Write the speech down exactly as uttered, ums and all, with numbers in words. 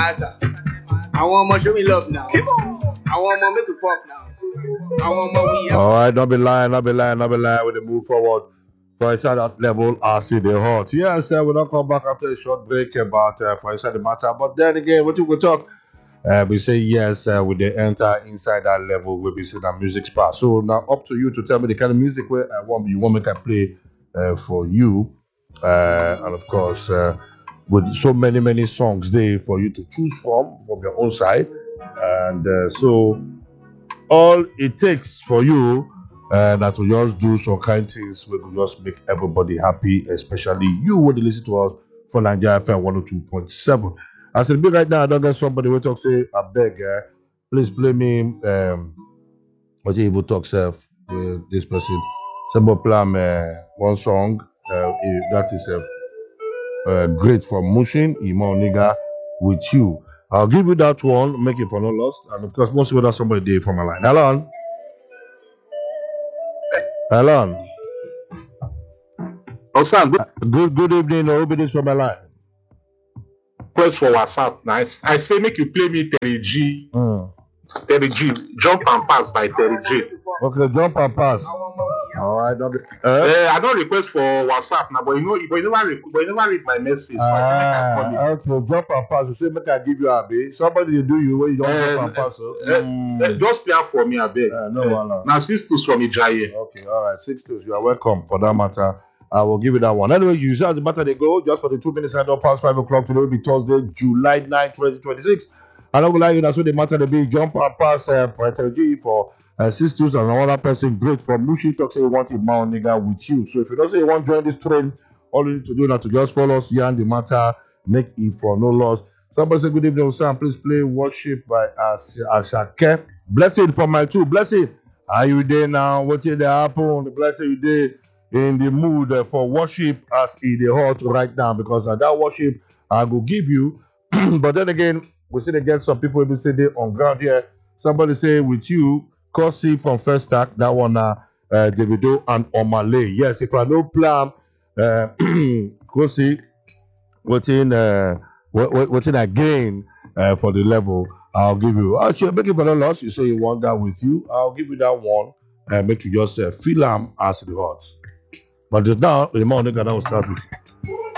Asa. I want more show me love now. I want more make it pop now. I want more we All right, not be lying, not be lying, not be lying. With the move forward for inside that level, I see the hot. Yes, uh, we'll not come back after a short break about uh, for inside the matter. But then again, what you go talk? Uh, we say yes, uh, we they enter inside that level where we see that music spot. So now up to you to tell me the kind of music where I want you want me to play uh, for you, uh, and of course uh, with so many many songs there for you to choose from from your own side, and uh, so all it takes for you uh, that we just do some kind of things we will just make everybody happy, especially you when you listen to us for Nigeria F M one oh two point seven. As it be right now, I don't get somebody will talk say, I beg, uh, please play me um what you able talk self with this person. Somebody play um, uh, one song uh, eh, that is uh, uh, great from Mushin, Imo Nigga with you. I'll give you that one, make it for no loss, and of course, most of that somebody there from my line. Hello, hello. Oh, sir, good Good good evening, everybody from my line. request for WhatsApp. Nice. I say make you play me Terry G. Mm. Terry G. Jump and pass by Terry G. Okay, jump and pass. All right, don't be, uh, Uh, I don't request for WhatsApp now, but you know, but you never, re- but you never read my message. So I say make I call you. ah, okay, jump and pass. You say make I give you a bit. Somebody dey do you when you don't jump Uh, and pass. So. uh, Mm. uh, just play am for me, I beg. Uh, no Uh, wahala. now sisters from Ijaye. Okay, all right, six twos. You are welcome for that matter. I will give you that one. Anyway, you see how the matter they go. Just for the two minutes, I don't pass five o'clock today will be Thursday, July ninth, twenty twenty-six. I don't lie, you that's what the matter they be. Jump and pass uh, for T L G for uh, six twos and another person great from Mushi talk say you want a man nigga with you. So if you don't say you want to join this train, all you need to do now to just follow us here and the matter, make it for no loss. Somebody say good evening, Sam. Please play Worship by As- Ashake. Blessing from my two. Blessing. Are you there now? What did happen? The blessing you there in the mood uh, for worship as in the heart right now because uh, that worship I will give you. But then again, we see again some people will say they on ground here. Somebody say with you, Kosi from First Stack, that one uh, uh Davido and Omale. Yes, if I no plan uh Kosi waiting uh waiting again uh, for the level, I'll give you. Actually, make it for the loss. You say you want that with you, I'll give you that one and make you just uh, feel them as the heart. But now, the morning, I will start with you.